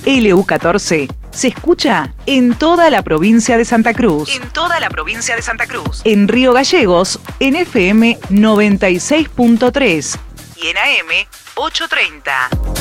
LU14 se escucha en toda la provincia de Santa Cruz. En Río Gallegos, en FM 96.3 y en AM 830.